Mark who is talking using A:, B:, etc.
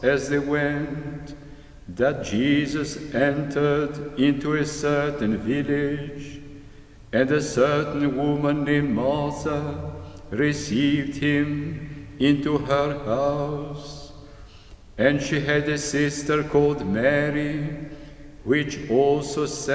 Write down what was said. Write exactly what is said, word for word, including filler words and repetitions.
A: As they went, that Jesus entered into a certain village, and a certain woman named Martha received him into her house. And she had a sister called Mary, which also sat